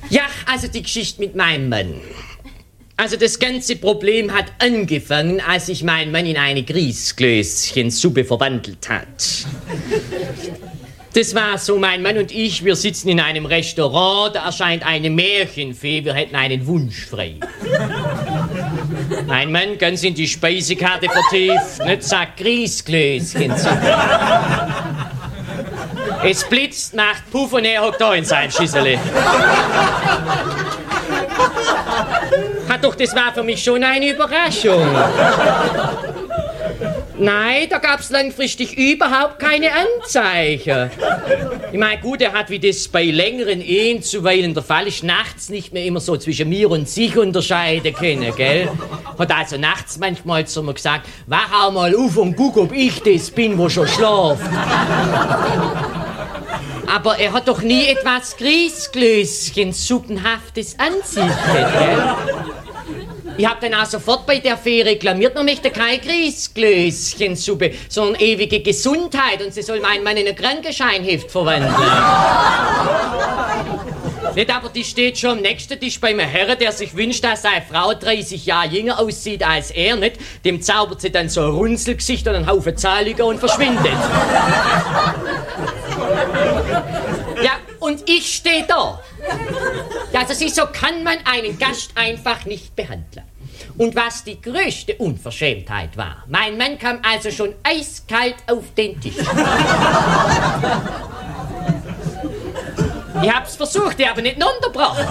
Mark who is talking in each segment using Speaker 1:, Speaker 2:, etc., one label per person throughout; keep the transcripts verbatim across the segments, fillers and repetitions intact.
Speaker 1: Ja, also die Geschichte mit meinem Mann. Also das ganze Problem hat angefangen, als sich mein Mann in eine Grießklößchensuppe verwandelt hat. Das war so, mein Mann und ich, wir sitzen in einem Restaurant, da erscheint eine Märchenfee, wir hätten einen Wunsch frei. Mein Mann ganz in die Speisekarte vertieft, nicht sagt Grießklößchensuppe. Es blitzt, macht Puff und er hockt da in seinem Schüssel. Hat doch, das war für mich schon eine Überraschung. Nein, da gab's langfristig überhaupt keine Anzeichen. Ich meine, gut, er hat, wie das bei längeren Ehen zuweilen der Fall ist, nachts nicht mehr immer so zwischen mir und sich unterscheiden können, gell? Hat also nachts manchmal zu mir gesagt, wach auch mal auf und guck, ob ich das bin, wo schon schlaft. Aber er hat doch nie etwas Grießklößchen-Suppenhaftes an sich, gell? Ich hab dann auch sofort bei der Fee reklamiert, man möchte keine Grießklößchensuppe, sondern ewige Gesundheit und sie soll meinen Mann in ein Krankenscheinheft verwandeln. Nicht, aber die steht schon am nächsten Tisch bei einem Herrn, der sich wünscht, dass seine Frau dreißig Jahre jünger aussieht als er, nicht? Dem zaubert sie dann so ein Runzelgesicht und einen Haufen Zahlungen und verschwindet. Ja, und ich stehe da. Ja, also so kann man einen Gast einfach nicht behandeln. Und was die größte Unverschämtheit war, mein Mann kam also schon eiskalt auf den Tisch. Ich hab's versucht, ich habe nicht unterbrochen.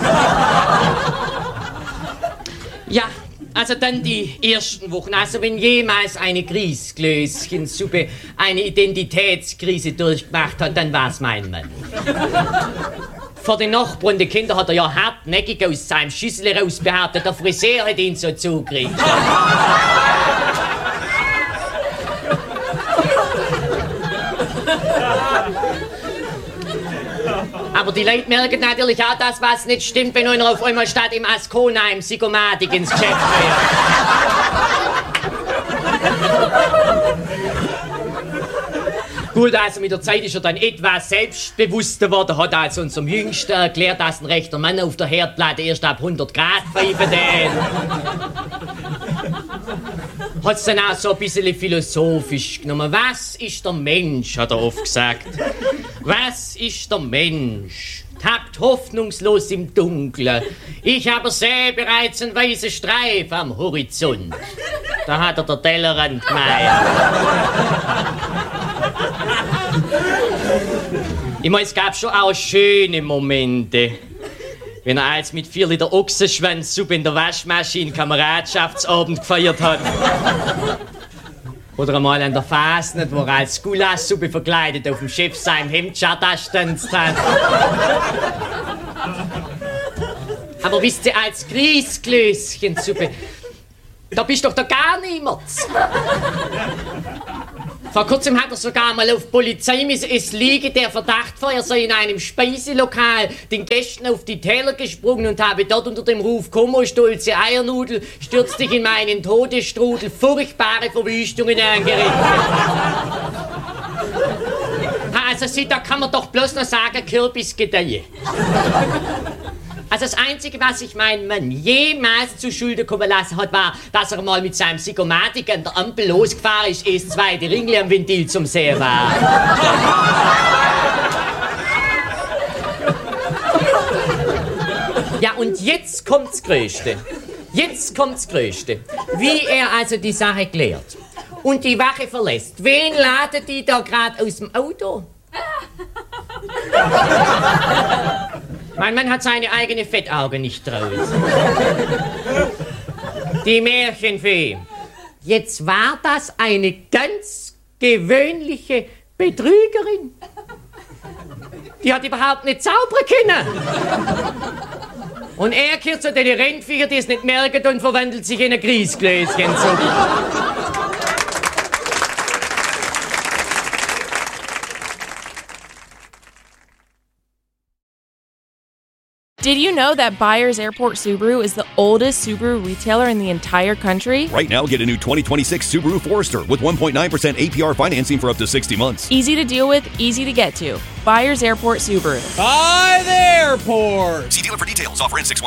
Speaker 1: Ja, also dann die ersten Wochen, also wenn jemals eine Grießklößchensuppe eine Identitätskrise durchgemacht hat, dann war's mein Mann. Vor den Nachbarn, die Kinder, hat er ja hartnäckig aus seinem Schüssel rausbehauptet, der Friseur hat ihn so zugekriegt. Aber die Leute merken natürlich auch das, was nicht stimmt, wenn einer auf einmal statt im Ascona im Psychomatik ins Geschäft fährt. Gut, also mit der Zeit ist er dann etwas selbstbewusster geworden, hat also unserem Jüngsten erklärt, dass ein rechter Mann auf der Herdplatte erst ab hundert Grad pfeifen darf. Hat's dann auch so ein bisschen philosophisch genommen. Was ist der Mensch, hat er oft gesagt. Was ist der Mensch? Tappt hoffnungslos im Dunkeln. Ich aber sehe bereits einen weißen Streif am Horizont. Da hat er der Tellerrand gemeint. Ich meine, es gab schon auch schöne Momente. Wenn er als mit vier Liter Ochsenschwanzsuppe in der Waschmaschine Kameradschaftsabend gefeiert hat. Oder einmal an der Fasnet, wo er als Gulaschsuppe verkleidet auf dem Chef seinem Hemd Schadasch tanzt hat. Aber wisst ihr, als Grießklößchensuppe, da bist doch da gar niemand. Vor kurzem hat er sogar mal auf Polizei müssen. Es liege der Verdacht vor, er sei in einem Speiselokal den Gästen auf die Teller gesprungen und habe dort unter dem Ruf Como, stolze Eiernudel, stürz dich in meinen Todesstrudel, furchtbare Verwüstungen angerichtet. Also, sie, da kann man doch bloß noch sagen, Kürbis gedeihe. Also das Einzige, was ich meinen Mann jemals zu Schulden kommen lassen hat, war, dass er mal mit seinem Psychomatik an der Ampel losgefahren ist, ehe das zweite Ringli am Ventil zum Sehen war. Ja, und jetzt kommt's Größte. Jetzt kommt's Größte. Wie er also die Sache klärt und die Wache verlässt. Wen ladet die da gerade aus dem Auto? Mein Mann hat seine eigene Fettauge nicht traut. Die Märchenfee. Jetzt war das eine ganz gewöhnliche Betrügerin. Die hat überhaupt nicht zaubern können. Und er kehrt zu den Rennviecher, die es nicht merken und verwandelt sich in ein Grießklößchen.
Speaker 2: Did you know that Byers Airport Subaru is the oldest Subaru retailer in the entire country?
Speaker 3: Right now, get a new twenty twenty-six Subaru Forester with one point nine percent A P R financing for up to sixty months.
Speaker 2: Easy to deal with, easy to get to. Byers Airport Subaru.
Speaker 4: Hi there, Airport.
Speaker 3: See dealer for details. Offer ends six one.